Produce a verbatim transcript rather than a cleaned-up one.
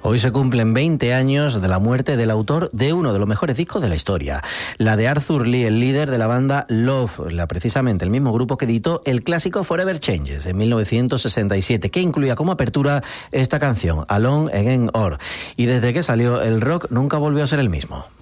Hoy se cumplen veinte años de la muerte del autor de uno de los mejores discos de la historia, la de Arthur Lee, el líder de la banda Love, la, precisamente el mismo grupo que editó el clásico Forever Changes en mil novecientos sesenta y siete, que incluía como apertura esta canción, Alone Again Or. Y desde que salió, el rock nunca volvió a ser el mismo.